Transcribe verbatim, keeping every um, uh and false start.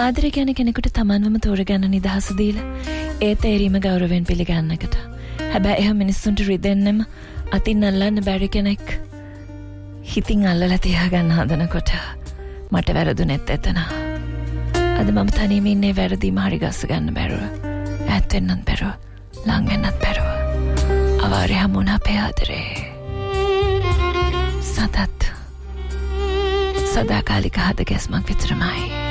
ආදරය කියන්නේ කෙනෙකුට තමන්වම තෝරගන්න නිදහස දීලා ඒ තේරීම ගෞරවයෙන් පිළිගන්නකට. හැබැයි එහෙම මිනිස්සුන්ට රිදෙන්නෙම අතින් අල්ලන්න බැරි කෙනෙක් හිතින් අල්ලලා තියාගන්න හදනකොට මට වැරදුනෙත් එතන. අද මම තනියම ඉන්නේ වැරදීම හරි ගස්ස ගන්න බැරුව. ඈත් වෙන්නත් බැරුව. ලං වෙන්නත් බැරුව. අවාරේ හමුණ අපේ ආදරේ. සතත් සදාකාලික හද ගැස්මක් විතරමයි.